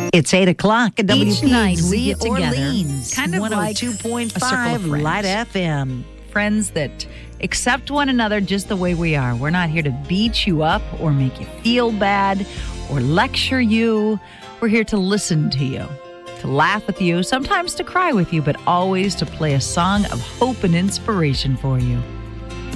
It's 8 o'clock at Each night we WPZ get together, Orleans, kind of like a circle of 102.5 friends. Light FM. Friends that accept one another just the way we are. We're not here to beat you up or make you feel bad or lecture you. We're here to listen to you, to laugh with you, sometimes to cry with you, but always to play a song of hope and inspiration for you.